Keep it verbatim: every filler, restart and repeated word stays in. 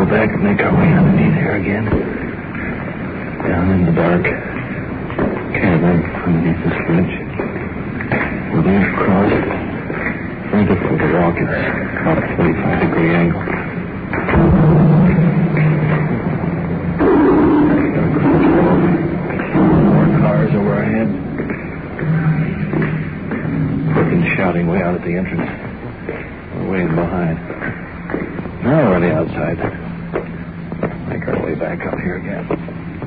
go back and make our way underneath here again. Down in the dark cavern underneath this ridge. We're going to cross. Very difficult to walk. It's about a forty-five degree angle. More cars over our heads. Looking, shouting way out at the entrance. We're way behind. Now we're on the outside. Make our way back up here again.